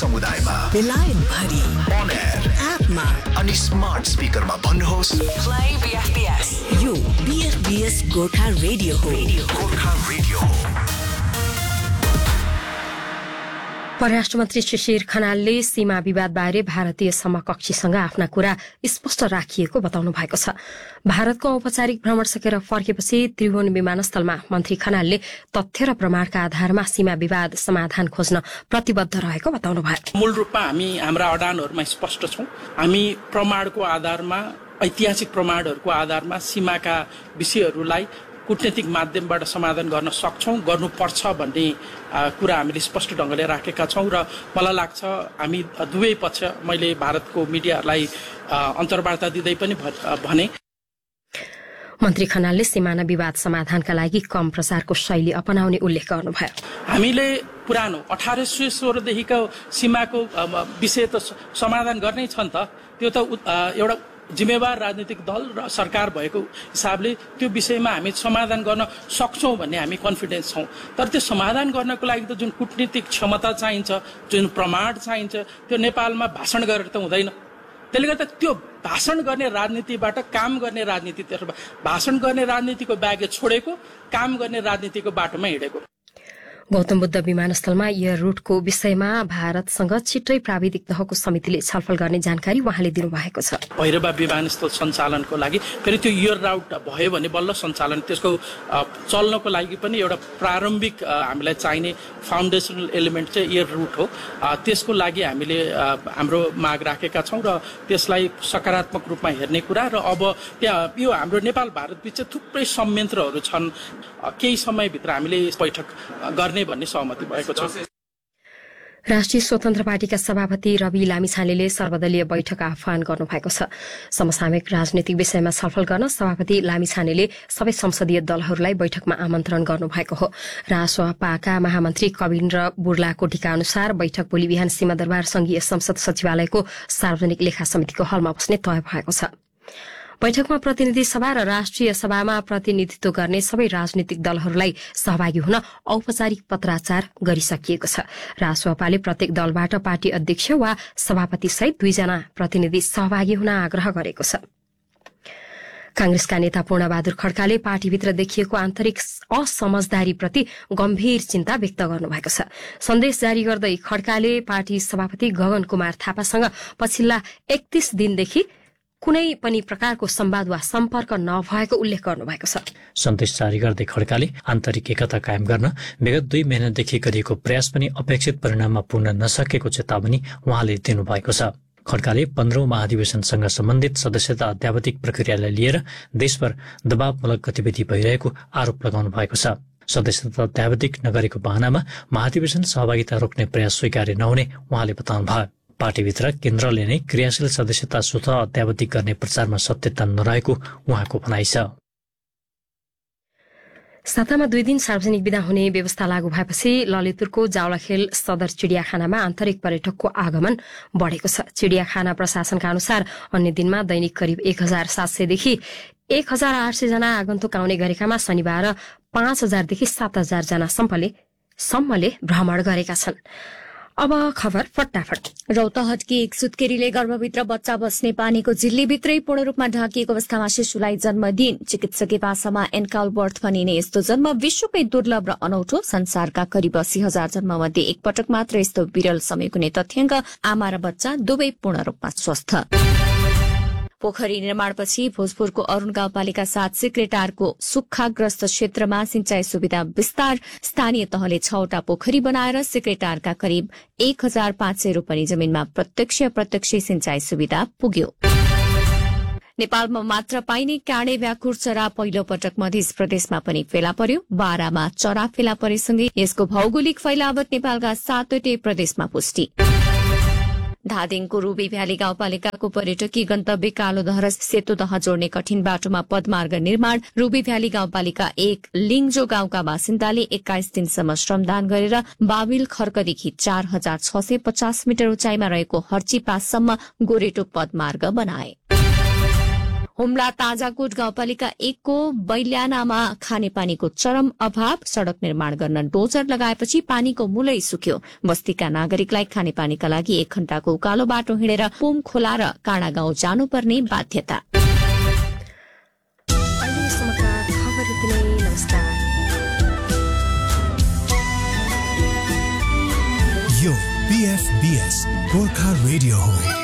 समुदायमा बेलायत भरि on air एपमा अनि स्मार्ट स्पिकरमा भन्नुहोस् Play BFBS. यो BFBS गोर्खा रेडियो हो. गोर्खा रेडियो परराष्ट्र मन्त्री शिशिर खनालले सीमा विवाद बारे भारतीय समकक्षीसँग आफ्ना कुरा स्पष्ट राखिएको बताउनु भएको छ। भारतको औपचारिक भ्रमण सकेर फर्केपछि त्रिभुवन विमानस्थलमा मन्त्री खनालले तथ्य र प्रमाणका आधारमा सीमा विवाद समाधान खोज्न प्रतिबद्ध रहेको बताउनु भयो। मूल रूपमा हामी हाम्रा अडानहरूमा स्पष्ट छौं। हामी प्रमाणको आधारमा, ऐतिहासिक प्रमाणहरूको आधारमा सीमाका विषयहरूलाई कूटनीतिक माध्यमबाट समाधान गर्न सक्छौं, गर्नुपर्छ भन्ने कुरा हामीले स्पष्ट ढंगले राखेका छौं र मलाई लाग्छ हामी दुवै पक्ष, मैले भारतको मिडियालाई अन्तर्वार्ता दिँदै पनि भने मन्त्री खनालले सीमाना विवाद समाधानका लागि कम प्रचारको शैली अपनाउने उल्लेख गर्नुभयो। हामीले पुरानो 1816 देखिको सीमाको विषय त समाधान गर्नै छ नि त। त्यो त एउटा जिम्मेवार राजनीतिक दल र सरकार भएको हिसाबले त्यो विषयमा हामी समाधान गर्न सक्छौं भन्ने हामी कन्फिडेन्स छौं। तर त्यो समाधान गर्नको लागि त जुन कूटनीतिक क्षमता चाहिन्छ, जुन प्रमाण चाहिन्छ, त्यो नेपालमा भाषण गरेर त हुँदैन। त्यसले गर्दा त्यो भाषण गर्ने राजनीतिबाट काम गर्ने राजनीतितर्फ, भाषण गर्ने राजनीतिको बागे छोडेको, काम गर्ने राजनीतिको बाटोमा हिँडेको। गौतम बुद्ध विमानस्थलमा एयर रूटको विषयमा भारतसँग छिट्टै प्राविधिक तहको समितिले छलफल गर्ने जानकारी उहाँले दिनुभएको छ। भैरवा विमानस्थल सञ्चालनको लागि फेरि त्यो एयर राउट भयो भने बल्ल सञ्चालन, त्यसको चल्नको लागि पनि एउटा प्रारम्भिक हामीलाई चाहिने फाउन्डेसनल एलिमेन्ट चाहिँ एयर रूट हो। त्यसको लागि हामीले हाम्रो माग राखेका छौं र त्यसलाई सकारात्मक रूपमा हेर्ने कुरा र अब त्यहाँ यो हाम्रो नेपाल भारत बीच थुप्रै संयन्त्रहरू छन्। केही समयभित्र हामीले बैठक गर्ने भन्ने सहमति भएको छ। राष्ट्रिय स्वतन्त्र पार्टीका सभापति रवि लामिछानेले सर्वदलीय बैठक आह्वान गर्नुभएको छ। समसामयिक राजनीतिक विषयमा छलफल गर्न सभापति लामिछानेले सबै संसदीय दलहरूलाई बैठकमा आमन्त्रण गर्नुभएको हो। रासपाका महामन्त्री कविन्द्र बुर्लाकोटीका अनुसार बैठक भोलि बिहान सिंहदरबार संघीय संसद सचिवालयको सार्वजनिक लेखा समितिको हलमा बस्ने तय भएको छ। बैठकमा प्रतिनिधि सभा र राष्ट्रिय सभामा प्रतिनिधित्व गर्ने सबै राजनीतिक दलहरूलाई सहभागी हुन औपचारिक पत्राचार गरिसकिएको छ। रासपाले प्रत्येक दलबाट पार्टी अध्यक्ष वा सभापति सहित 2 जना प्रतिनिधि सहभागी हुन आग्रह गरेको छ। कांग्रेसका नेता पूर्णबहादुर खड्काले पार्टीभित्र देखिएको आन्तरिक असमझदारीप्रति गम्भीर चिन्ता व्यक्त गर्नुभएको छ। सन्देश जारी गर्दै खड्काले पार्टी सभापति गगन कुमार थापासँग पछिल्ला 31 दिनदेखि कुनै पनि प्रकारको संवाद वा सम्पर्क नभएको उल्लेख गर्नुभएको छ। सन्देश जारी गर्दै खड्काले आन्तरिक एकता कायम गर्न विगत 2 महिनादेखि गरिएको प्रयास पनि अपेक्षित परिणाममा पुग्न नसकेको चेतावनी उहाँले दिनुभएको छ। खड्काले 15औं महाधिवेशनसँग सम्बन्धित सदस्यता अध्यावधिक प्रक्रियालाई लिएर देशभर दबावमूलक गतिविधि भइरहेको आरोप लगाउनु भएको छ। सदस्यता अध्यावधिक नगरेको बहानामा महाधिवेशन सहभागिता रोक्ने प्रयास स्वीकार्य नहुने उहाँले बताउनु भयो। पार्टीभित्र केन्द्रले नै क्रियाशील सदस्यता स्वतः अध्यावधिक गर्ने प्रचारमा सत्यता नरहेको उहाँको भनाइ छ। सातामा 2 दिन सार्वजनिक विदा हुने व्यवस्था लागू भएपछि ललितपुरको जावलाखेल सदर चिडियाखानामा आन्तरिक पर्यटकको आगमन बढ़ेको छ। चिडियाखाना प्रशासनका अनुसार अन्य दिनमा दैनिक करिब 1700 देखि 1800 जना आगन्तुक आउने गरेकामा शनिबार 5000 देखि 7000 जना सम्मले भ्रमण गरेका छन्। अब खबर फटाफट। रौतहटकी एक सुत्केरीले गर्भभित्र बच्चा बस्ने पानीको झिल्लीभित्रै पूर्ण रूपमा ढाकिएको अवस्थामा शिशुलाई जन्म दिन चिकित्सकीय भाषामा एन्काल बर्थ भनिने यस्तो जन्म विश्वकै दुर्लभ र अनौठो। संसारका करिब 80,000 जन्ममध्ये एकपटक मात्र यस्तो विरल समय हुने तथ्याङ्क आमा र बच्चा दुवै पूर्ण रूपमा स्वस्थ। पोखरी निर्माणपछि भोजपुरको अरूण गाउँपालिका 7 सिक्रेटारको सुक्खाग्रस्त क्षेत्रमा सिंचाई सुविधा विस्तार। स्थानीय तहले 6वटा पोखरी बनाएर सिक्रेटारका करिब 1500 रोपनी जमिनमा प्रत्यक्ष अप्रत्यक्ष सिंचाई सुविधा पुग्यो। नेपालमा मात्र पाइने काँडे भ्याकुर चरा पहिलो पटक मध्य प्रदेशमा पनि फेला पर्यो। बारामा चरा फेला परेसँगै यसको भौगोलिक फैलावट नेपालका 7वटै प्रदेशमा पुष्टि। धादिङको रूबी भ्याली गाउँपालिकाको पर्यटकीय गन्तव्य कालोदहर सेतुदह जोड्ने कठिन बाटोमा पदमार्ग निर्माण। रूबी भ्याली गाउँपालिका 1 लिङजो गाउँका बासिन्दाले 21 दिनसम्म श्रमदान गरेर बाबिल खर्कदेखि 4650 मिटर उचाइमा रहेको हर्ची पाससम्म गोरेटो पदमार्ग बनाए। हुम्ला ताजाकोट गाउँपालिका 1 को बैल्यानामा खानेपानीको चरम अभाव, सड़क निर्माण गर्न डोजर लगाएपछि पानीको मूलै सुक्यो। बस्तीका नागरिकलाई खानेपानीका लागि 1 घण्टाको उकालो बाटो हिँडेर पोम खोला र काँडा गाउँ जानुपर्ने बाध्यता। यो BFBS गोर्खा रेडियो हो।